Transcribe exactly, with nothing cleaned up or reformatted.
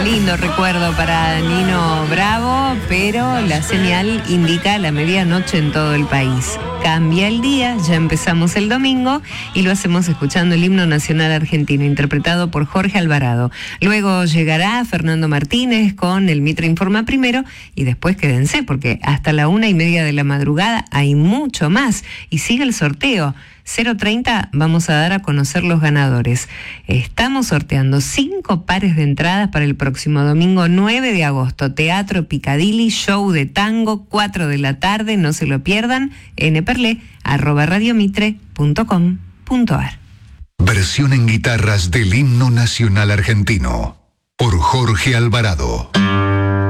lindo recuerdo para Nino Bravo, pero la señal indica la medianoche en todo el país. Cambia el día, ya empezamos el domingo y lo hacemos escuchando el himno nacional argentino, interpretado por Jorge Alvarado. Luego llegará Fernando Martínez con el Mitre Informa primero y después quédense porque hasta la una y media de la madrugada hay mucho más y sigue el sorteo. cero treinta vamos a dar a conocer los ganadores. Estamos sorteando cinco pares de entradas para el próximo domingo nueve de agosto. Teatro Picadilly, show de tango, cuatro de la tarde, no se lo pierdan. nperle arroba radiomitre punto com punto ar. Versión en guitarras del himno nacional argentino por Jorge Alvarado.